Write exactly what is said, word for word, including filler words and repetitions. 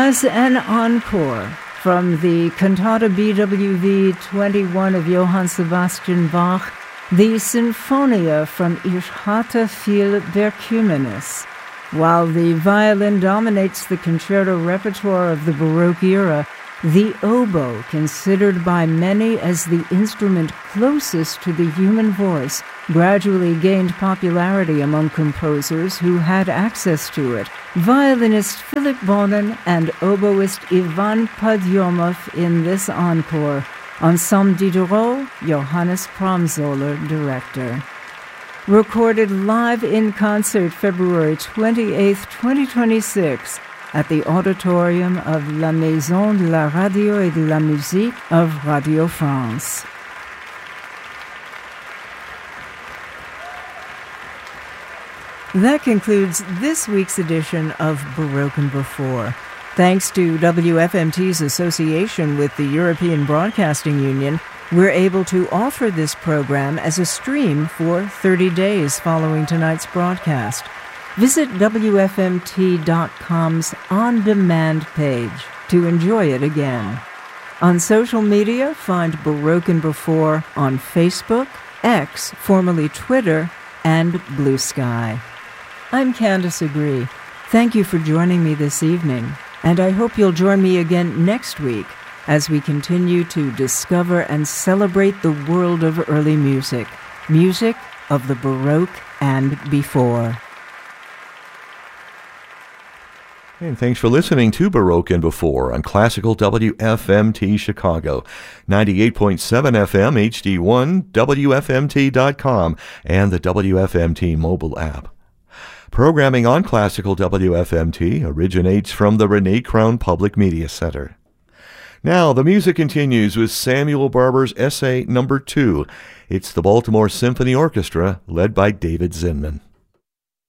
As an encore from the Cantata B W V twenty-one of Johann Sebastian Bach, the Sinfonia from Ich hatte viel Verkömmnis. While the violin dominates the concerto repertoire of the Baroque era, the oboe, considered by many as the instrument closest to the human voice, gradually gained popularity among composers who had access to it. Violinist Philip Bonin and oboist Ivan Podyomov in this encore. Ensemble Diderot, Johannes Promzoller, director. Recorded live in concert February twenty-eighth, twenty twenty-six, at the auditorium of La Maison de la Radio et de la Musique of Radio France. That concludes this week's edition of Baroque and Before. Thanks to W F M T's association with the European Broadcasting Union, we're able to offer this program as a stream for thirty days following tonight's broadcast. Visit W F M T dot com's on-demand page to enjoy it again. On social media, find Baroque and Before on Facebook, X, formerly Twitter, and Blue Sky. I'm Candace Agree. Thank you for joining me this evening, and I hope you'll join me again next week as we continue to discover and celebrate the world of early music, music of the Baroque and before. And thanks for listening to Baroque and Before on Classical W F M T Chicago, ninety-eight point seven F M H D one, W F M T dot com, and the W F M T mobile app. Programming on Classical W F M T originates from the Renee Crown Public Media Center. Now, the music continues with Samuel Barber's essay number two. It's the Baltimore Symphony Orchestra, led by David Zinman.